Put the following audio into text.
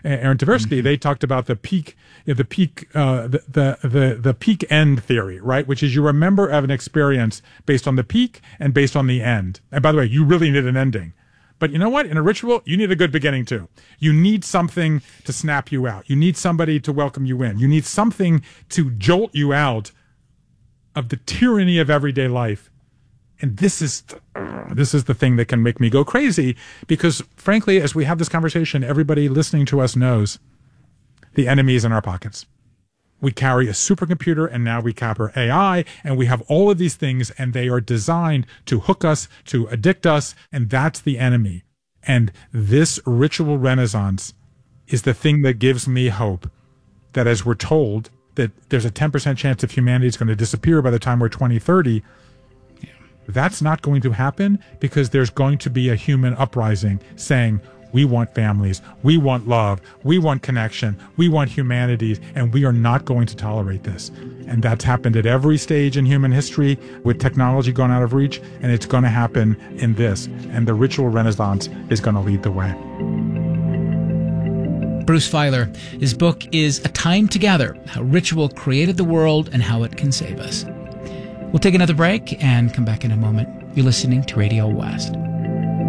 Aaron Tversky, they talked about the peak end theory, right? Which is you remember of an experience based on the peak and based on the end. And by the way, you really need an ending. But you know what? In a ritual, you need a good beginning too. You need something to snap you out. You need somebody to welcome you in. You need something to jolt you out of the tyranny of everyday life. And this is the thing that can make me go crazy because, frankly, as we have this conversation, everybody listening to us knows the enemy is in our pockets. We carry a supercomputer, and now we carry AI, and we have all of these things, and they are designed to hook us, to addict us, and that's the enemy. And this ritual renaissance is the thing that gives me hope that as we're told that there's a 10% chance of humanity is going to disappear by the time we're 2030, that's not going to happen because there's going to be a human uprising saying, we want families, we want love, we want connection, we want humanity, and we are not going to tolerate this. And that's happened at every stage in human history with technology gone out of reach, and it's going to happen in this. And the ritual renaissance is going to lead the way. Bruce Feiler. His book is A Time Together, How Ritual Created the World and How It Can Save Us. We'll take another break and come back in a moment. You're listening to Radio West.